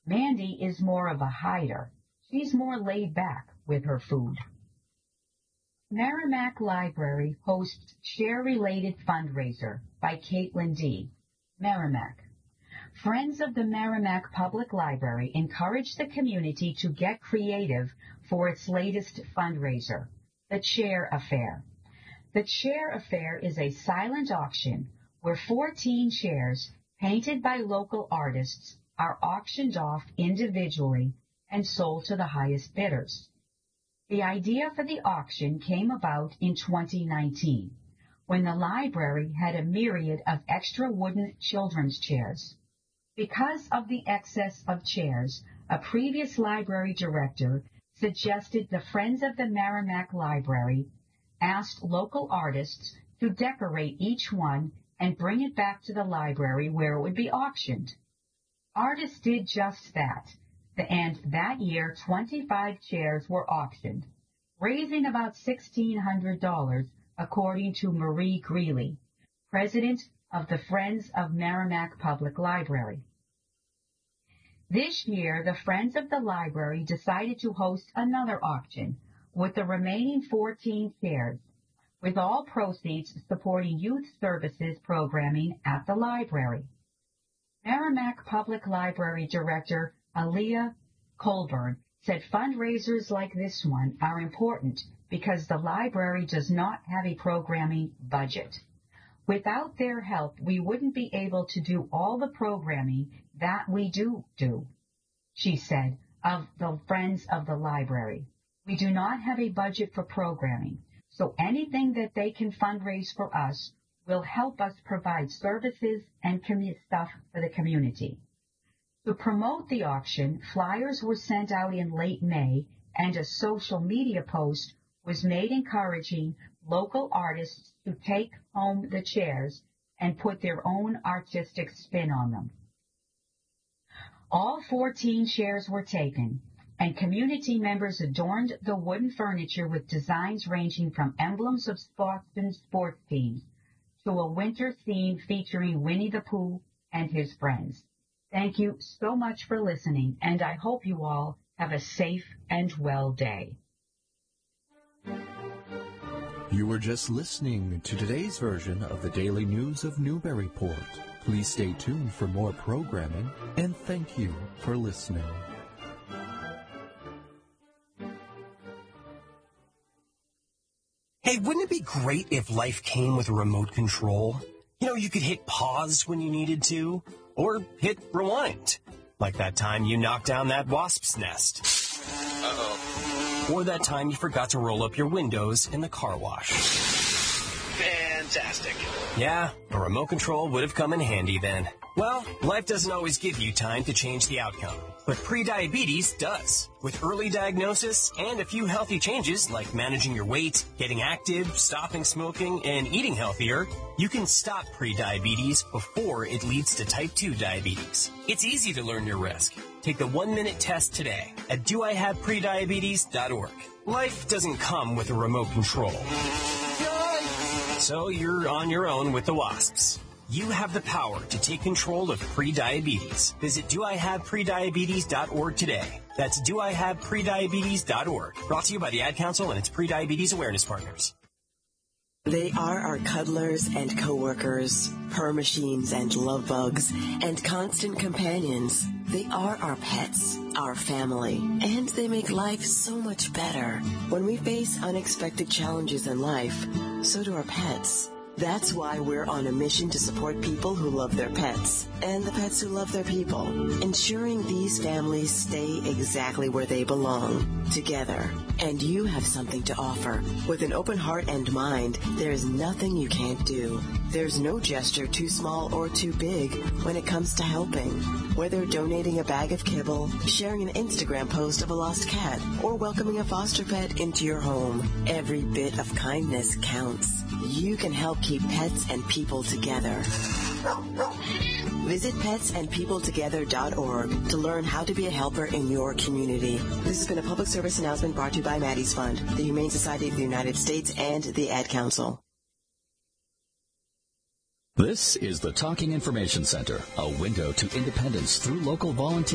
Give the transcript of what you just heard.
Mandy is more of a hider. She's more laid back with her food. Merrimack Library hosts Share-Related Fundraiser by Caitlin D. Merrimack. Friends of the Merrimack Public Library encourage the community to get creative for its latest fundraiser, the Chair Affair. The Chair Affair is a silent auction where 14 chairs painted by local artists are auctioned off individually and sold to the highest bidders. The idea for the auction came about in 2019, when the library had a myriad of extra wooden children's chairs. Because of the excess of chairs, a previous library director suggested the Friends of the Merrimack Library asked local artists to decorate each one and bring it back to the library where it would be auctioned. Artists did just that, and that year 25 chairs were auctioned, raising about $1,600, according to Marie Greeley, president of the Friends of Merrimack Public Library. This year, the Friends of the Library decided to host another auction with the remaining 14 chairs, with all proceeds supporting youth services programming at the library. Merrimack Public Library Director Aaliyah Colburn said fundraisers like this one are important because the library does not have a programming budget. Without their help, we wouldn't be able to do all the programming that we do, she said, of the Friends of the Library. We do not have a budget for programming, so anything that they can fundraise for us will help us provide services and stuff for the community. To promote the auction, flyers were sent out in late May, and a social media post was made encouraging local artists to take home the chairs and put their own artistic spin on them. All 14 chairs were taken, and community members adorned the wooden furniture with designs ranging from emblems of Boston sports teams to a winter theme featuring Winnie the Pooh and his friends. Thank you so much for listening, and I hope you all have a safe and well day. You were just listening to today's version of the Daily News of Newburyport. Please stay tuned for more programming, and thank you for listening. Hey, wouldn't it be great if life came with a remote control? You know, you could hit pause when you needed to, or hit rewind, like that time you knocked down that wasp's nest. Uh-oh. Or that time you forgot to roll up your windows in the car wash. Fantastic. Yeah, a remote control would have come in handy then. Well, life doesn't always give you time to change the outcome, but prediabetes does. With early diagnosis and a few healthy changes like managing your weight, getting active, stopping smoking, and eating healthier, you can stop prediabetes before it leads to type 2 diabetes. It's easy to learn your risk. Take the 1-minute test today at doihaveprediabetes.org. Life doesn't come with a remote control, so you're on your own with the wasps. You have the power to take control of prediabetes. Visit doihaveprediabetes.org today. That's doihaveprediabetes.org. Brought to you by the Ad Council and its Prediabetes Awareness Partners. They are our cuddlers and coworkers, purr machines and love bugs, and constant companions. They are our pets, our family, and they make life so much better. When we face unexpected challenges in life, so do our pets. That's why we're on a mission to support people who love their pets and the pets who love their people, ensuring these families stay exactly where they belong, together. And you have something to offer. With an open heart and mind, there's nothing you can't do. There's no gesture too small or too big when it comes to helping. Whether donating a bag of kibble, sharing an Instagram post of a lost cat, or welcoming a foster pet into your home, every bit of kindness counts. You can help keep pets and people together. Visit petsandpeopletogether.org to learn how to be a helper in your community. This has been a public service announcement brought to you by Maddie's Fund, the Humane Society of the United States, and the Ad Council. This is the Talking Information Center, a window to independence through local volunteers.